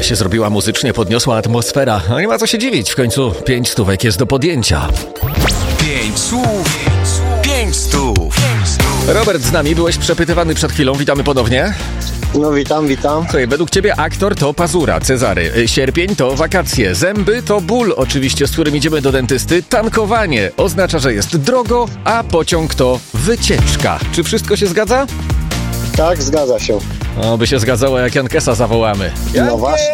się zrobiła muzycznie, podniosła atmosfera. No nie ma co się dziwić, w końcu 5 stówek jest do podjęcia. 5 słów, 5 stów. Robert z nami, byłeś przepytywany przed chwilą, witamy ponownie. No witam. Słuchaj, według ciebie aktor to pazura, Cezary, sierpień to wakacje, zęby to ból oczywiście, z którym idziemy do dentysty, tankowanie oznacza, że jest drogo, a pociąg to wycieczka. Czy wszystko się zgadza? Tak, zgadza się. O, by się zgadzało, jak Jankesa zawołamy. No właśnie.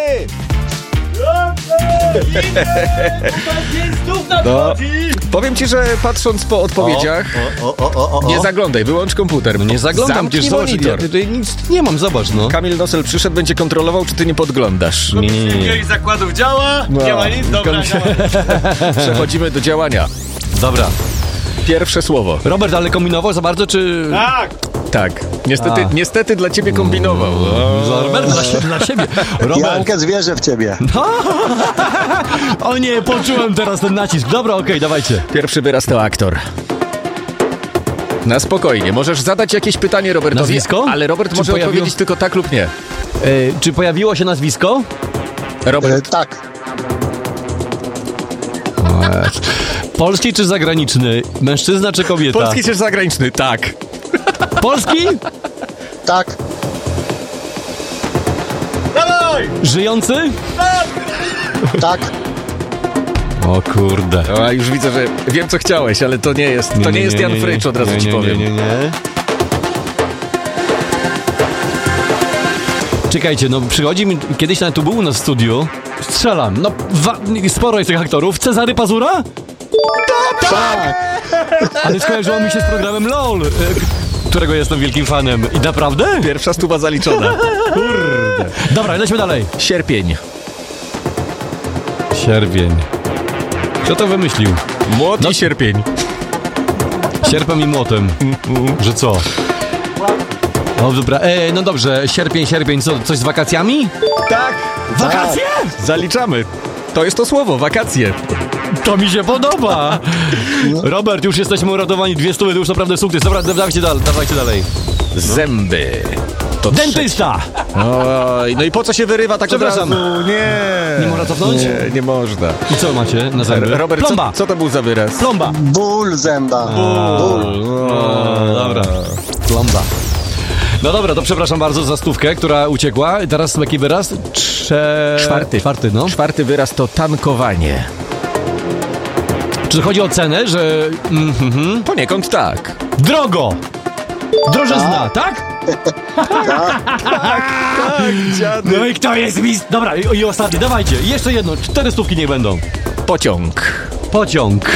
No, powiem ci, że patrząc po odpowiedziach, nie zaglądaj, wyłącz komputer. No nie zaglądam, Zamknij przecież zobacz, monitor. ja tutaj nic nie mam, zobacz, no. Kamil Nosel przyszedł, będzie kontrolował, czy ty nie podglądasz. Nie. zakładów działa, No. nie ma nic, dobra, Przechodzimy do działania. Dobra. Pierwsze słowo. Robert, ale kombinował za bardzo, czy... Tak, niestety dla ciebie kombinował. Za Robert, dla siebie. Robert. Jankę zwierzę w ciebie. O nie, poczułem teraz ten nacisk. Dobra, okej, dawajcie. Pierwszy wyraz to aktor. Na spokojnie, możesz zadać jakieś pytanie Robertowi, Nazwisko? ale Robert Czy może pojawiło- odpowiedzieć tylko tak lub nie. Czy pojawiło się nazwisko? Robert, Tak. Polski czy zagraniczny? Mężczyzna czy kobieta? polski czy zagraniczny? Tak. Polski? Tak. Żyjący? Tak. O kurde. A już widzę, że wiem co chciałeś, ale to nie jest Jan Frycz, od razu ci powiem. Nie. Czekajcie, no przychodzi mi, kiedyś nawet tu był u nas w studiu, strzelam, no sporo jest tych aktorów. Cezary Pazura? Tak. Ale skojarzyło mi się z programem LOL, którego jestem wielkim fanem. I naprawdę? Pierwsza stuwa zaliczona. Kurde. Dobra, lecimy dalej. Sierpień. Sierpień. Kto to wymyślił? Młot i sierpień. Sierpem i młotem. Że co? No dobra, no dobrze, sierpień, co, coś z wakacjami? Tak. Wakacje? Zaliczamy. To jest to słowo, wakacje. To mi się podoba. Robert, już jesteśmy uratowani, 200 to już naprawdę sukces. Dobra, dawajcie dalej. Zęby. To Dentysta! Oj, no i po co się wyrywa tak od razu? Przepraszam. Nie. Nie można cofnąć? Nie można. I co macie na zęby? Robert, Plomba! co to był za wyraz? Plomba! Ból zęba. Ból. Dobra. Plomba. No dobra, to przepraszam bardzo za stówkę, która uciekła. I teraz jaki wyraz? Czwarty, no. Czwarty wyraz to tankowanie. Czy chodzi o cenę, że... Poniekąd tak. Drogo! Drożyzna, tak? Dziady. No i kto jest mistrz? Dobra, i ostatni, dawajcie. Jeszcze jedno, 4 stówki niech będą. Pociąg. Pociąg.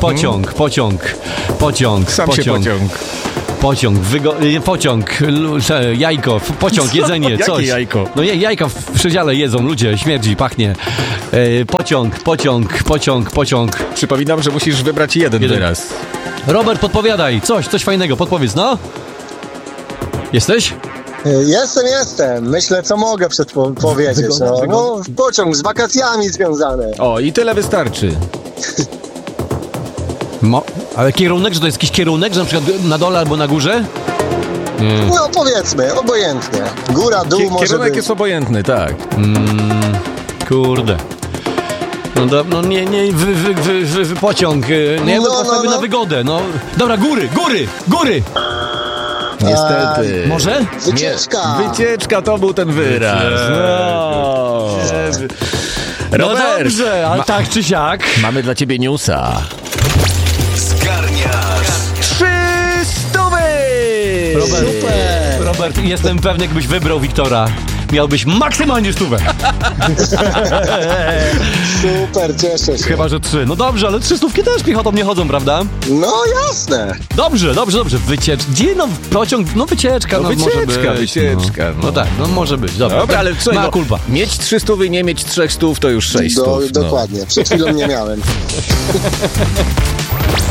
Sam się pociąg. Pociąg, jajko, pociąg, jedzenie, Jakie coś. jajko? No jajka w przedziale jedzą ludzie, śmierdzi, pachnie. Pociąg. Przypominam, że musisz wybrać jeden wyraz. Robert, podpowiadaj, coś fajnego, podpowiedz, no. Jesteś? Jestem. Myślę, co mogę powiedzieć. No, pociąg z wakacjami związane. O, i tyle wystarczy. Ale kierunek, że to jest jakiś kierunek, że na przykład na dole albo na górze? No powiedzmy, obojętnie. Góra, dół może Kierunek być. jest obojętny, tak. Kurde. No nie, pociąg. Nie, postawmy na wygodę, no. Dobra, góry! Niestety. Może? Wycieczka. Wycieczka to był ten wyraz. No. No Robert, dobrze, ale tak czy siak. mamy dla ciebie newsa. Zgarniasz 300! Robert, jestem pewny, jakbyś wybrał Wiktora, miałbyś maksymalnie 100. Super, cieszę się. Chyba, że 3. No dobrze, ale 300 też piechotą nie chodzą, prawda? No jasne. Dobrze. Gdzie pociąg? No wycieczka, może być. Wycieczka. No tak, może być. Dobra, ale co? Ma kulpa. Mieć 300 i nie mieć 300 to już 600. Dokładnie. Przed chwilą nie miałem.